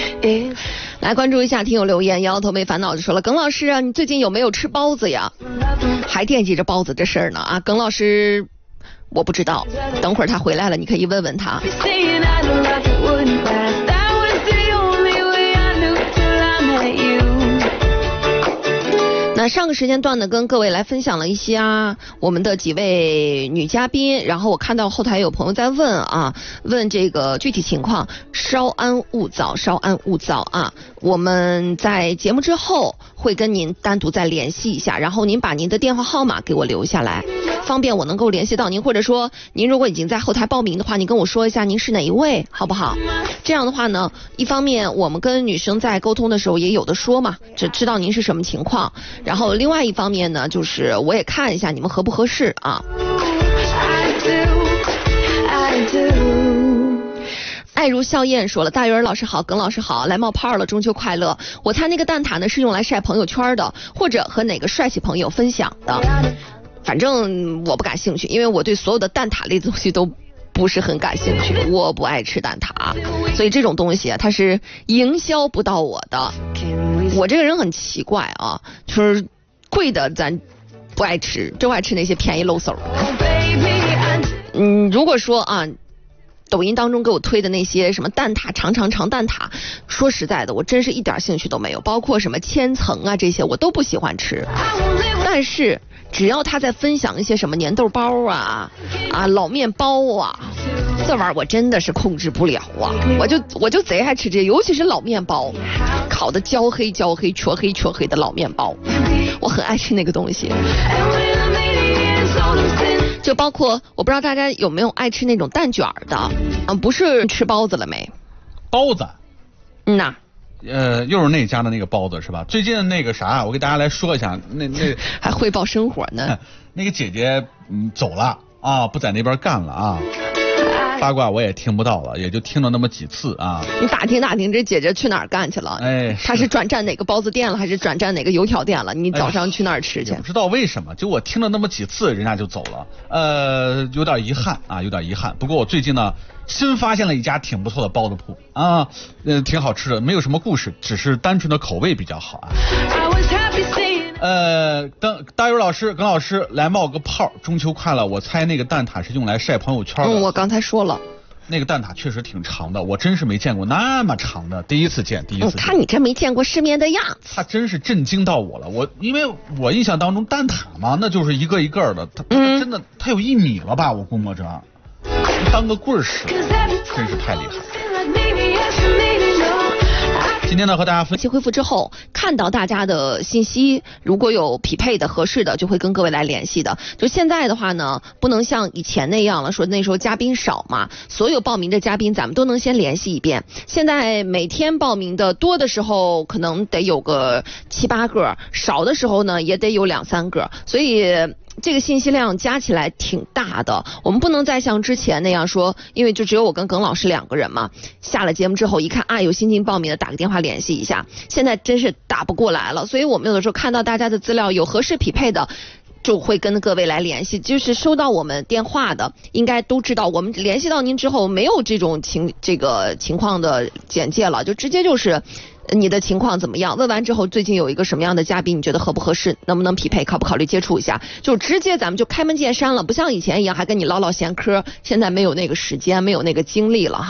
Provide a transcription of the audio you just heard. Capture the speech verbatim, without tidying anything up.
来关注一下听友留言，摇摇头没烦恼就说了，耿老师啊，你最近有没有吃包子呀？还惦记着包子这事儿呢啊，耿老师我不知道，等会儿他回来了你可以问问他。那上个时间段呢，跟各位来分享了一些啊，我们的几位女嘉宾，然后我看到后台有朋友在问啊，问这个具体情况，稍安勿躁，稍安勿躁啊。我们在节目之后会跟您单独再联系一下，然后您把您的电话号码给我留下来，方便我能够联系到您，或者说您如果已经在后台报名的话，您跟我说一下您是哪一位，好不好？这样的话呢，一方面我们跟女生在沟通的时候也有的说嘛，只知道您是什么情况。然后另外一方面呢，就是我也看一下你们合不合适啊。爱如笑靥说了，大鱼儿老师好，耿老师好，来冒泡了，中秋快乐。我猜那个蛋挞呢是用来晒朋友圈的，或者和哪个帅气朋友分享的。反正我不感兴趣，因为我对所有的蛋挞类的东西都不是很感兴趣，我不爱吃蛋挞，所以这种东西啊，它是营销不到我的。我这个人很奇怪啊，就是贵的咱不爱吃，就爱吃那些便宜漏手。嗯，如果说啊，抖音当中给我推的那些什么蛋挞长长长蛋挞，说实在的，我真是一点兴趣都没有，包括什么千层啊这些我都不喜欢吃。但是只要他在分享一些什么粘豆包啊啊老面包啊，这玩意儿我真的是控制不了啊，我就我就贼爱吃这些，尤其是老面包，烤的焦黑焦黑黢黑黢黑的老面包，我很爱吃那个东西。就包括我不知道大家有没有爱吃那种蛋卷的，嗯，不是吃包子了没？ 包子， 嗯呐， 呃，又是那家的那个包子是吧？最近那个啥，我给大家来说一下，那那还汇报生活呢。 那个姐姐嗯走了啊，不在那边干了啊。八卦我也听不到了，也就听了那么几次啊。 你打听打听这姐姐去哪儿干去了？ 哎， 她是转战哪个包子店了，还是转战哪个油条店了？你早上去那儿吃去？ 哎、不知道为什么，就我听了那么几次，人家就走了，呃，有点遗憾啊，有点遗憾。不过我最近呢，新发现了一家挺不错的包子铺啊，呃，挺好吃的，没有什么故事，只是单纯的口味比较好啊。呃，等大鱼老师、耿老师来冒个泡，中秋快乐！我猜那个蛋挞是用来晒朋友圈的。 嗯，我刚才说了， 那个蛋挞确实挺长的，我真是没见过那么长的，第一次见，第一次见。 我看你这没见过世面的样子。 它真是震惊到我了，我因为我印象当中蛋挞嘛，那就是一个一个的，它它真的它有一米了吧？我估摸着，当个棍儿使，真是太厉害了。今天呢，和大家分析恢复之后，看到大家的信息，如果有匹配的、合适的，就会跟各位来联系的。就现在的话呢，不能像以前那样了，说那时候嘉宾少嘛，所有报名的嘉宾咱们都能先联系一遍。现在每天报名的多的时候，可能得有个七八个，少的时候呢也得有两三个，所以这个信息量加起来挺大的，我们不能再像之前那样说，因为就只有我跟耿老师两个人嘛。下了节目之后一看啊，有新进报名的，打个电话联系一下。现在真是打不过来了，所以我们有的时候看到大家的资料有合适匹配的，就会跟各位来联系。就是收到我们电话的，应该都知道，我们联系到您之后没有这种情这个情况的简介了，就直接就是你的情况怎么样？问完之后，最近有一个什么样的嘉宾，你觉得合不合适？能不能匹配？考不考虑接触一下？就直接咱们就开门见山了，不像以前一样还跟你唠唠闲嗑，现在没有那个时间，没有那个精力了哈。